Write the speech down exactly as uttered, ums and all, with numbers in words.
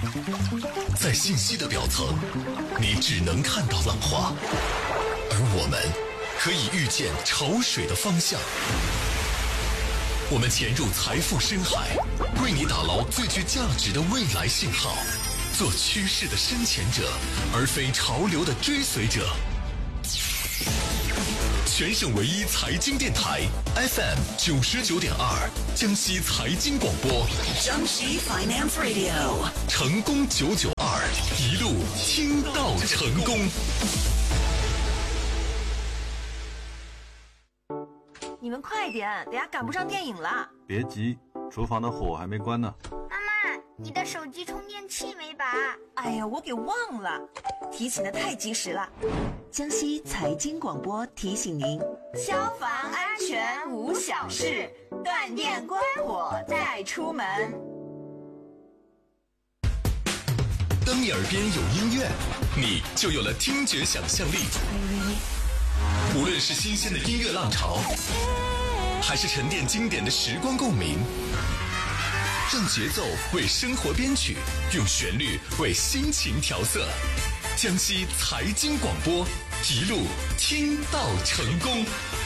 在信息的表层，你只能看到浪花，而我们可以预见潮水的方向。我们潜入财富深海，为你打捞最具价值的未来信号，做趋势的深潜者，而非潮流的追随者。全省唯一财经电台 F M 九十九点二，江西财经广播， 江西 Finance Radio， 成功九九二，一路听到成功。 你们快点，等下赶不上电影了。 别急，厨房的火还没关呢。 妈妈，你的手机充电器没拔？ 哎呀，我给忘了，提醒的太及时了。 江西财经广播提醒您： 消防安全无小事，断电关火再出门。 当你耳边有音乐，你就有了听觉想象力。无论是新鲜的音乐浪潮，还是沉淀经典的时光共鸣，让节奏为生活编曲，用旋律为心情调色。江西财经广播，一路听到成功。